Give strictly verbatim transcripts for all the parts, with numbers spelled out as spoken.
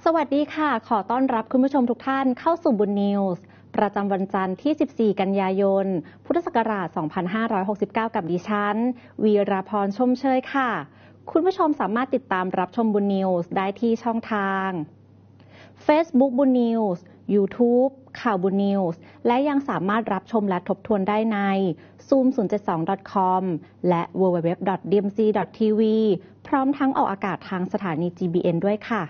สวัสดีค่ะขอต้อนรับคุณผู้ชมทุกท่านเข้าสู่บุญนิวส์ประจำวันจันทร์ที่สิบสี่กันยายนพุทธศักราชสองพันห้าร้อยหกสิบเก้ากับดิฉันวีราพรชมเชยค่ะคุณผู้ชมสามารถติดตามรับชมบุญนิวส์ได้ที่ช่องทาง Facebook บุญนิวส์ YouTube ข่าวบุญนิวส์และยังสามารถรับชมและทบทวนได้ใน ซูม ศูนย์ เจ็ด สอง ดอท คอม และ ดับเบิลยู ดับเบิลยู ดับเบิลยู ดอท ดี เอ็ม ซี ดอท ที วี พร้อมทั้งออกอากาศทางสถานี จี บี เอ็น ด้วยค่ะ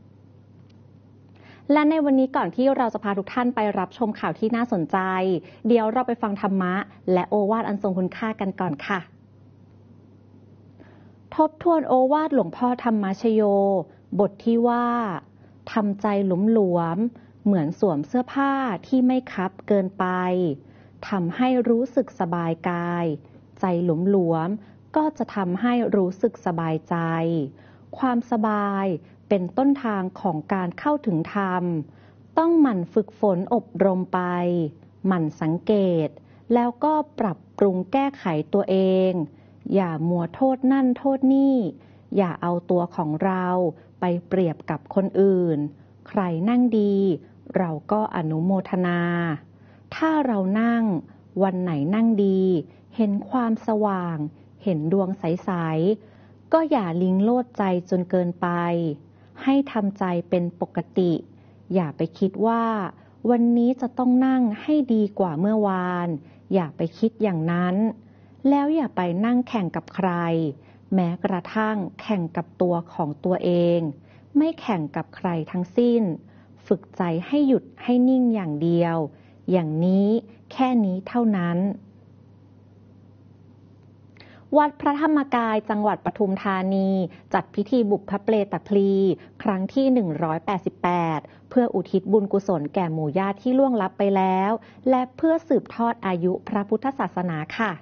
และในวันนี้ก่อนที่เราจะพาทุกท่านไปรับชมข่าวที่น่าสนใจเดี๋ยวเราไปฟังธรรมะและโอวาทอันทรงคุณค่ากันก่อนค่ะทบทวนโอวาทหลวงพ่อธรรมชโยบทที่ว่าทำใจหลวมๆเหมือนสวมเสื้อผ้าที่ไม่คับเกินไปทำให้รู้สึกสบายกายใจหลวมๆก็จะทำให้รู้สึกสบายใจความสบายเป็นต้นทางของการเข้าถึงธรรมต้องหมั่นฝึกฝนอบรมไปหมั่นสังเกตแล้วก็ปรับปรุงแก้ไขตัวเองอย่ามัวโทษนั่นโทษนี่อย่าเอาตัวของเราไปเปรียบกับคนอื่นใครนั่งดีเราก็อนุโมทนาถ้าเรานั่งวันไหนนั่งดีเห็นความสว่างเห็นดวงใสๆก็อย่าลิงโลดใจจนเกินไปให้ทำใจเป็นปกติอย่าไปคิดว่าวันนี้จะต้องนั่งให้ดีกว่าเมื่อวานอย่าไปคิดอย่างนั้นแล้วอย่าไปนั่งแข่งกับใครแม้กระทั่งแข่งกับตัวของตัวเองไม่แข่งกับใครทั้งสิ้นฝึกใจให้หยุดให้นิ่งอย่างเดียวอย่างนี้แค่นี้เท่านั้นวัดพระธรรมกายจังหวัดปทุมธานีจัดพิธีบุพเพลตพลีครั้งที่หนึ่งร้อยแปดสิบแปดเพื่ออุทิศบุญกุศลแก่หมู่ญาติที่ล่วงลับไปแล้วและเพื่อสืบทอดอายุพระพุทธศาสนาค่ะ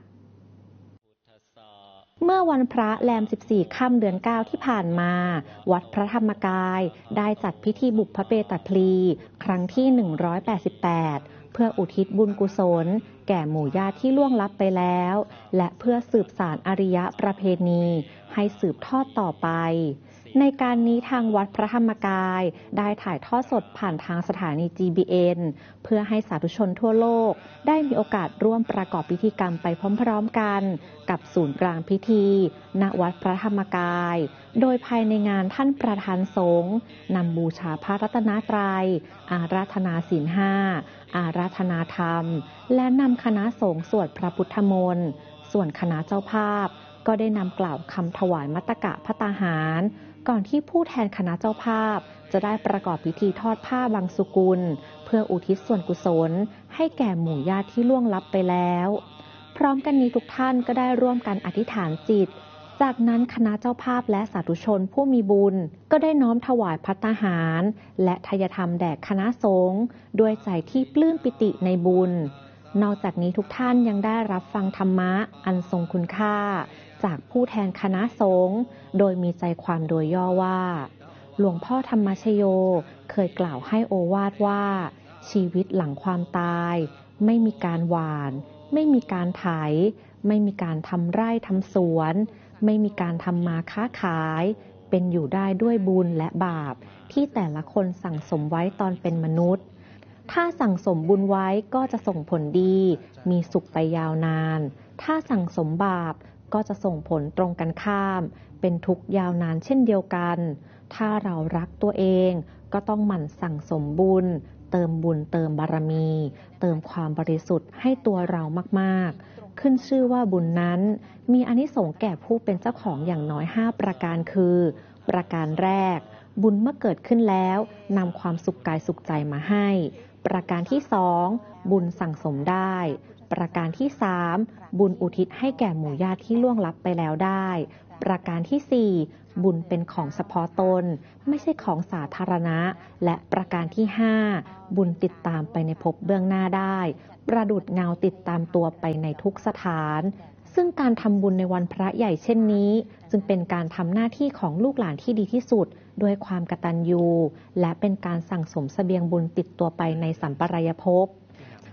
เมื่อวันพระแรมสิบสี่ค่ำเดือนเก้าที่ผ่านมาวัดพระธรรมกายได้จัดพิธีบุพเพลตพลีครั้งที่หนึ่งร้อยแปดสิบแปดเพื่ออุทิศบุญกุศลแก่หมู่ญาติที่ล่วงลับไปแล้วและเพื่อสืบสานอริยประเพณีให้สืบทอดต่อไปในการนี้ทางวัดพระธรรมกายได้ถ่ายทอดสดผ่านทางสถานี จี บี เอ็น เพื่อให้สาธุชนทั่วโลกได้มีโอกาสร่วมประกอบพิธีกรรมไปพร้อมๆกันกับศูนย์กลางพิธีณวัดพระธรรมกายโดยภายในงานท่านประธานสงฆ์นำบูชาพระรัตนตรัยอาราธนาศีลห้าอาราธนาธรรมและนำคณะสงฆ์สวดพระพุทธมนต์ส่วนคณะเจ้าภาพก็ได้นำกล่าวคำถวายมัตตกะภัตตาหารก่อนที่ผู้แทนคณะเจ้าภาพจะได้ประกอบพิธีทอดผ้าบางสุกุลเพื่ออุทิศส่วนกุศลให้แก่หมู่ญาติที่ล่วงลับไปแล้วพร้อมกันนี้ทุกท่านก็ได้ร่วมกันอธิษฐานจิตจากนั้นคณะเจ้าภาพและสาธุชนผู้มีบุญก็ได้น้อมถวายภัตตาหารและทายธรรมแด่คณะสงฆ์ด้วยใจที่ปลื้มปิติในบุญนอกจากนี้ทุกท่านยังได้รับฟังธรรมะอันทรงคุณค่าจากผู้แทนคณะสงฆ์โดยมีใจความโดยย่อว่าหลวงพ่อธรรมชโยเคยกล่าวให้โอวาทว่าชีวิตหลังความตายไม่มีการหว่านไม่มีการไถไม่มีการทำไร่ทำสวนไม่มีการทำมาค้าขายเป็นอยู่ได้ด้วยบุญและบาปที่แต่ละคนสั่งสมไว้ตอนเป็นมนุษย์ถ้าสั่งสมบุญไว้ก็จะส่งผลดีมีสุขไปยาวนานถ้าสั่งสมบาปก็จะส่งผลตรงกันข้ามเป็นทุกข์ยาวนานเช่นเดียวกันถ้าเรารักตัวเองก็ต้องหมั่นสั่งสมบุญเติมบุญเติมบารมีเติมความบริสุทธิ์ให้ตัวเรามากๆขึ้นชื่อว่าบุญนั้นมีอานิสงส์แก่ผู้เป็นเจ้าของอย่างน้อยห้าประการคือประการแรกบุญเมื่อเกิดขึ้นแล้วนำความสุขกายสุขใจมาให้ประการที่สองบุญสั่งสมได้ประการที่สามบุญอุทิศให้แก่หมู่ญาติที่ล่วงลับไปแล้วได้ประการที่สี่บุญเป็นของเฉพาะตนไม่ใช่ของสาธารณะและประการที่ห้าบุญติดตามไปในภพเบื้องหน้าได้ประดุจเงาติดตามตัวไปในทุกสถานซึ่งการทำบุญในวันพระใหญ่เช่นนี้จึงเป็นการทำหน้าที่ของลูกหลานที่ดีที่สุดด้วยความกตัญญูและเป็นการสั่งสมเสบียงบุญติดตัวไปในสัมปรายภพ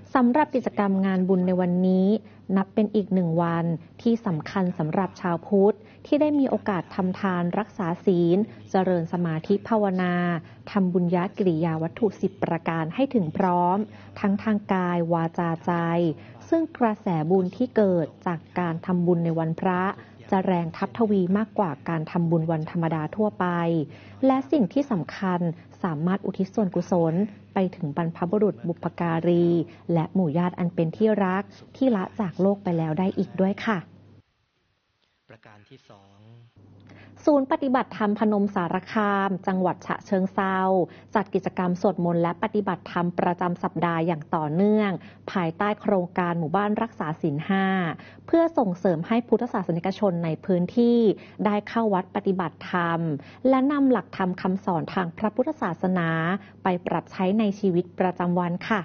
สำหรับกิจกรรมงานบุญในวันนี้นับเป็นอีกหนึ่งวันที่สำคัญสำหรับชาวพุทธที่ได้มีโอกาสทำทานรักษาศีลเจริญสมาธิภาวนาทำบุญญกิริยาวัตถุสิบประการให้ถึงพร้อมทั้งทางกายวาจาใจซึ่งกระแสบุญที่เกิดจากการทำบุญในวันพระจะแรงทับทวีมากกว่าการทำบุญวันธรรมดาทั่วไปและสิ่งที่สำคัญสามารถอุทิศส่วนกุศลไปถึงบรรพบุรุษบุพการีและหมู่ญาติอันเป็นที่รักที่ละจากโลกไปแล้วได้อีกด้วยค่ะประการที่สองศูนย์ปฏิบัติธรรมพนมสารคามจังหวัดฉะเชิงเทราจัดกิจกรรมสวดมนต์และปฏิบัติธรรมประจำสัปดาห์อย่างต่อเนื่องภายใต้โครงการหมู่บ้านรักษาศีลห้าเพื่อส่งเสริมให้พุทธศาสนิกชนในพื้นที่ได้เข้าวัดปฏิบัติธรรมและนำหลักธรรมคำสอนทางพระพุทธศาสนาไปปรับใช้ในชีวิตประจำวันค่ะ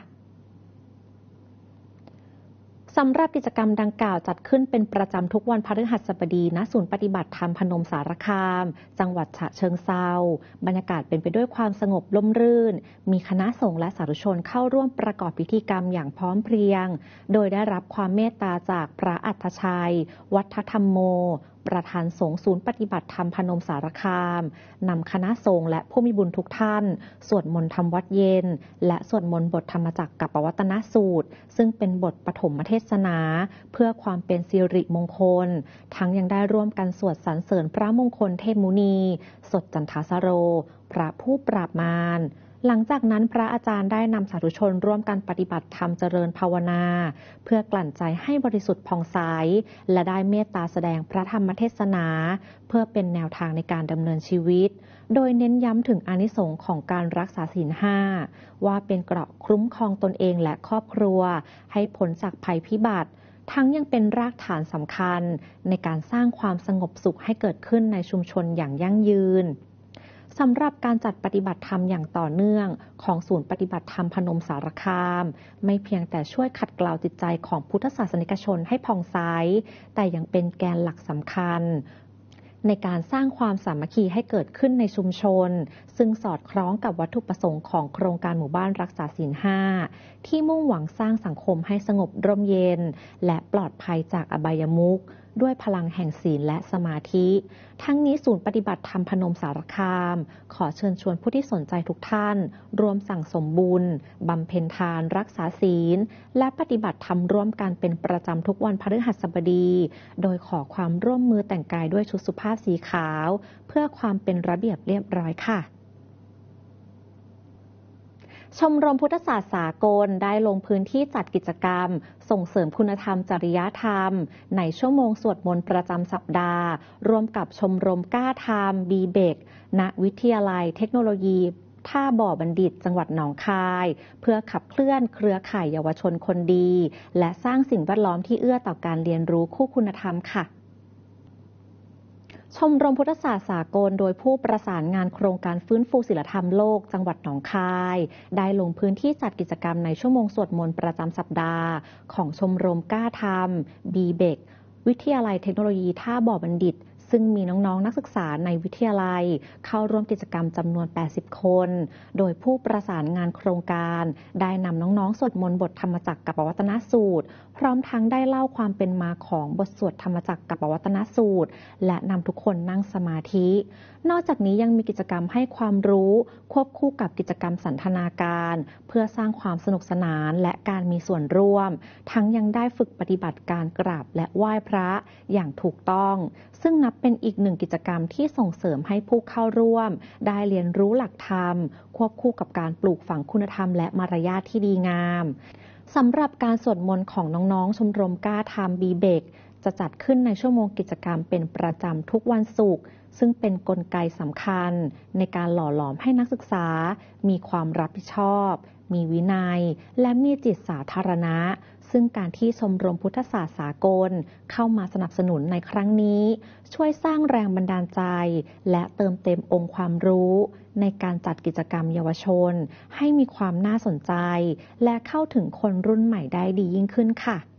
สำหรับกิจกรรมดังกล่าวจัดขึ้นเป็นประจำทุกวันพฤหัสบดีณศูนย์ปฏิบัติธรรมพนมสารคามจังหวัดฉะเชิงเทราบรรยากาศเป็นไปด้วยความสงบร่มรื่นมีคณะสงฆ์และสาธุชนเข้าร่วมประกอบพิธีกรรมอย่างพร้อมเพรียงโดยได้รับความเมตตาจากพระอัฏฐชัยวัฒธรรมโมประธานสงฆ์ศูนย์ปฏิบัติธรรมพนมสารคามนำคณะสงฆ์และผู้มีบุญทุกท่านสวดมนต์ทำวัดเย็นและสวดมนต์บทธรรมจักรกัปปวัตนสูตรซึ่งเป็นบทปฐมเทศนาเพื่อความเป็นสิริมงคลทั้งยังได้ร่วมกันสวดสรรเสริญพระมงคลเทพมุนีสดจันทสโรพระผู้ปราบมารหลังจากนั้นพระอาจารย์ได้นำสาธุชนร่วมกันปฏิบัติธรรมเจริญภาวนาเพื่อกลั่นใจให้บริสุทธิ์ผ่องใสและได้เมตตาแสดงพระธรรมเทศนาเพื่อเป็นแนวทางในการดำเนินชีวิตโดยเน้นย้ำถึงอานิสงส์ของการรักษาศีลห้าว่าเป็นเกราะคุ้มครองตนเองและครอบครัวให้พ้นจากภัยพิบัติทั้งยังเป็นรากฐานสำคัญในการสร้างความสงบสุขให้เกิดขึ้นในชุมชนอย่างยั่งยืนสำหรับการจัดปฏิบัติธรรมอย่างต่อเนื่องของศูนย์ปฏิบัติธรรมพนมสารคามไม่เพียงแต่ช่วยขัดเกลาจิตใจของพุทธศาสนิกชนให้ผ่องใสแต่ยังเป็นแกนหลักสำคัญในการสร้างความสามัคคีให้เกิดขึ้นในชุมชนซึ่งสอดคล้องกับวัตถุประสงค์ของโครงการหมู่บ้านรักษาศีลห้าที่มุ่งหวังสร้างสังคมให้สงบร่มเย็นและปลอดภัยจากอบายมุขด้วยพลังแห่งศีลและสมาธิทั้งนี้ศูนย์ปฏิบัติธรรมพนมสารคามขอเชิญชวนผู้ที่สนใจทุกท่านรวมสั่งสมบุญบำเพ็ญทานรักษาศีลและปฏิบัติธรรมร่วมกันเป็นประจำทุกวันพฤหัสบดีโดยขอความร่วมมือแต่งกายด้วยชุดสุภาพสีขาวเพื่อความเป็นระเบียบเรียบร้อยค่ะชมรมพุทธศาสตร์สากลได้ลงพื้นที่จัดกิจกรรมส่งเสริมคุณธรรมจริยธรรมในชั่วโมงสวดมนต์ประจำสัปดาห์ร่วมกับชมรมกล้าธรรมบีเบกณวิทยาลัยเทคโนโลยีท่าบ่อบัณฑิตจังหวัดหนองคายเพื่อขับเคลื่อนเครือข่ายเยาวชนคนดีและสร้างสิ่งแวดล้อมที่เอื้อต่อการเรียนรู้คู่คุณธรรมค่ะชมรมพุทธศาสตร์สากลโดยผู้ประสานงานโครงการฟื้นฟูศีลธรรมโลกจังหวัดหนองคายได้ลงพื้นที่จัดกิจกรรมในชั่วโมงสวดมนต์ประจำสัปดาห์ของชมรมกล้าธรรมบีเบกวิทยาลัยเทคโนโลยีท่าบ่อบัณฑิตซึ่งมีน้องๆ นักศึกษาในวิทยาลัยเข้าร่วมกิจกรรมจำนวนแปดสิบคนโดยผู้ประสานงานโครงการได้นำน้องๆสวดมนต์บทธรรมจักรกัปปวัตนสูตรพร้อมทั้งได้เล่าความเป็นมาของบทสวดธรรมจักรกัปปวัตนสูตรและนำทุกคนนั่งสมาธินอกจากนี้ยังมีกิจกรรมให้ความรู้ควบคู่กับกิจกรรมสันทนาการเพื่อสร้างความสนุกสนานและการมีส่วนร่วมทั้งยังได้ฝึกปฏิบัติการกราบและไหว้พระอย่างถูกต้องซึ่งนับเป็นอีกหนึ่งกิจกรรมที่ส่งเสริมให้ผู้เข้าร่วมได้เรียนรู้หลักธรรมควบคู่กับการปลูกฝังคุณธรรมและมารยาทที่ดีงามสำหรับการสวดมนต์ของน้องๆชมรมกล้าธรรมบีเบกจะจัดขึ้นในชั่วโมงกิจกรรมเป็นประจำทุกวันศุกร์ซึ่งเป็นกลไกสำคัญในการหล่อหลอมให้นักศึกษามีความรับผิดชอบมีวินัยและมีจิตสาธารณะซึ่งการที่ชมรมพุทธศาสตร์สากลเข้ามาสนับสนุนในครั้งนี้ช่วยสร้างแรงบันดาลใจและเติมเต็มองค์ความรู้ในการจัดกิจกรรมเยาวชนให้มีความน่าสนใจและเข้าถึงคนรุ่นใหม่ได้ดียิ่งขึ้นค่ะ